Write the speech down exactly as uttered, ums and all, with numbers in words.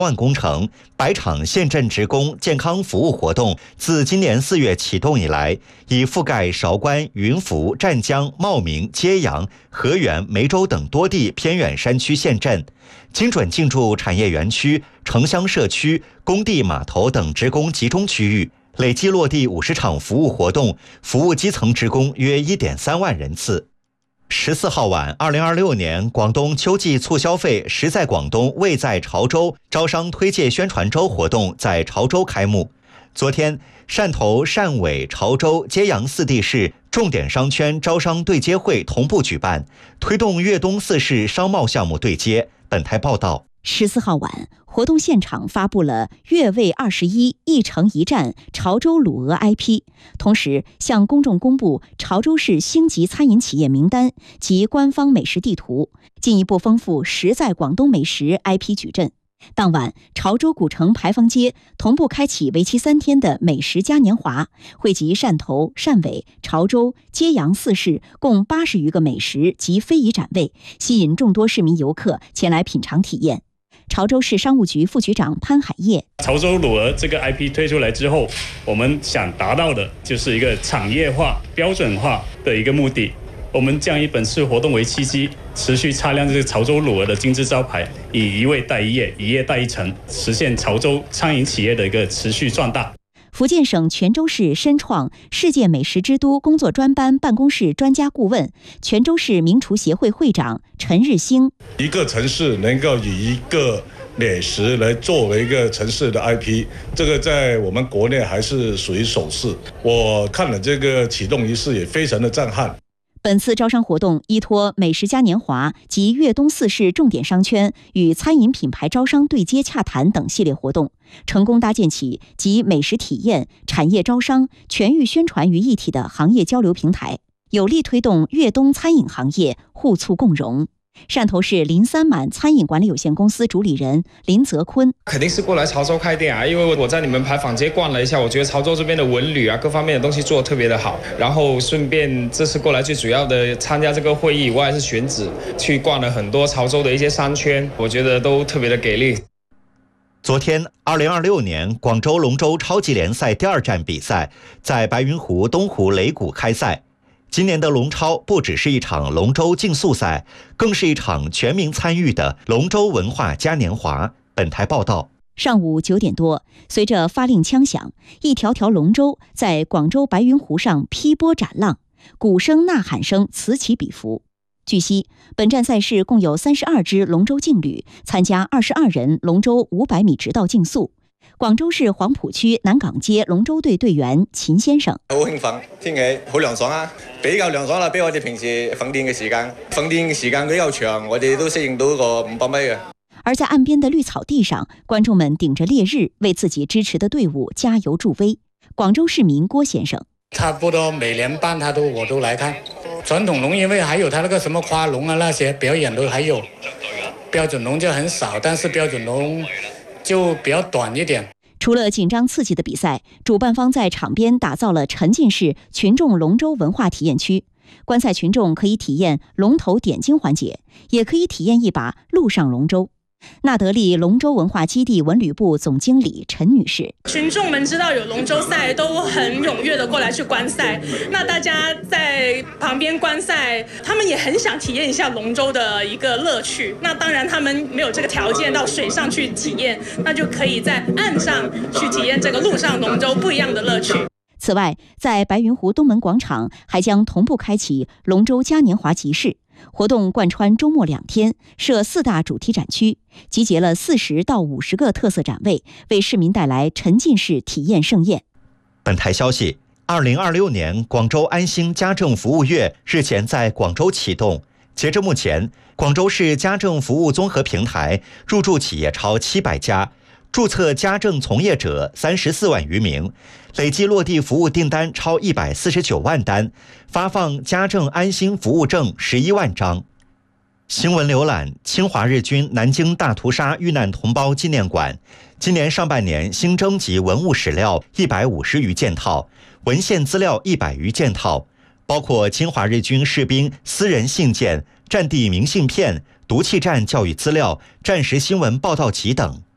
万工程百场县镇职工健康服务活动自今年四月启动以来，已覆盖韶关、云浮、湛江、茂名、揭阳、河源、梅州等多地偏远山区县镇，精准进驻产业园区、城乡社区、工地、码头等职工集中区域，累计落地五十场服务活动，服务基层职工约 一点三万人次。十四号晚，二零二六年广东秋季促消费实在广东味在潮州招商推介宣传周活动在潮州开幕。昨天，汕头、汕尾、潮州、揭阳四地市重点商圈招商对接会同步举办，推动粤东四市商贸项目对接。本台报道。 十四号晚，活动现场发布了粤味二十一一城一站潮州卤鹅 I P， 同时向公众公布潮州市星级餐饮企业名单及官方美食地图，进一步丰富实在广东美食 I P 矩阵。当晚，潮州古城牌坊街同步开启为期三天的美食嘉年华，汇集汕头、汕尾、潮州、揭阳四市共八十余个美食及非遗展位，吸引众多市民游客前来品尝体验。潮州市商务局副局长潘海业： 潮州卤鹅这个 I P 推出来之后，我们想达到的就是一个产业化、标准化的一个目的。我们将以本次活动为契机，持续擦亮这个潮州卤鹅的金字招牌，以一味带一业，一业带一城，实现潮州餐饮企业的一个持续壮大。 福建省泉州市深创世界美食之都工作专班办公室专家顾问、泉州市名厨协会会长陈日兴： 一个城市能够以一个美食来作为一个城市的 I P， 这个在我们国内还是属于首次。我看了这个启动仪式也非常的震撼。 本次招商活动依托美食嘉年华及粤东四市重点商圈与餐饮品牌招商对接洽谈等系列活动，成功搭建起集美食体验、产业招商、全域宣传于一体的行业交流平台，有力推动粤东餐饮行业互促共荣。汕头市林三满餐饮管理有限公司主理人林泽坤： 肯定是过来潮州开店啊，因为我在你们牌坊街逛了一下，我觉得潮州这边的文旅啊各方面的东西做得特别的好，然后顺便这次过来最主要的参加这个会议，我还是选址去逛了很多潮州的一些商圈，我觉得都特别的给力。 昨天，二零二六年广州龙舟超级联赛第二站比赛在白云湖东湖擂鼓开赛。今年的龙超不只是一场龙舟竞速赛，更是一场全民参与的龙舟文化嘉年华。本台报道。 上午九点多，随着发令枪响，一条条龙舟在广州白云湖上劈波斩浪，鼓声呐喊声此起彼伏。据悉，本站赛事共有三十二支龙舟劲旅参加二十二人龙舟五百米直道竞速。廣州市黃埔區南港街龍舟隊隊員秦先生： 好興奮，天氣好涼爽啊，比較涼爽啦，比我哋平時訓練嘅時間，訓練嘅時間比較長，我哋都適應到個五百米嘅。 而在岸邊的綠草地上，觀眾們頂着烈日，為自己支持的隊伍加油助威。廣州市民郭先生： 差不多每年辦他都我都來看，傳統龍因為還有他那個什麼跨龍啊那些表演都還有，標準龍就很少，但是標準龍就比較短一點。 除了緊張刺激的比賽，主辦方在場邊打造了沉浸式群眾龍舟文化體驗區，觀賽群眾可以體驗龍頭點睛環節，也可以體驗一把陸上龍舟。納德利龍舟文化基地文旅部總經理陳女士： 群眾們知道有龍舟賽，都很踴躍的過來去觀賽。那大家在旁邊觀賽，他們也很想體驗一下龍舟的一個樂趣。那當然，他們沒有這個條件到水上去體驗，那就可以在岸上去體驗這個陸上龍舟不一樣的樂趣。 此外，在白雲湖東門廣場還將同步開啟龍舟嘉年華集市。活動貫穿周末兩天，設四大主題展區，集結了四十到五十個特色展位，為市民帶來沉浸式體驗盛宴。 本台消息，二零二六年廣州安心家政服務月日前在廣州啟動。截至目前，廣州市家政服務綜合平台入駐企業超七百家，註冊家政從業者三十四萬餘名，累計落地服務訂單超一百四十九萬單，發放家政安心服務證十一萬張。新聞瀏覽：侵華日軍南京大屠殺遇難同胞紀念館今年上半年新徵集文物史料一百五十餘件套，文獻資料一百餘件套，包括侵華日軍士兵私人信件、戰地明信片、毒氣戰教育資料、戰時新聞報道集等。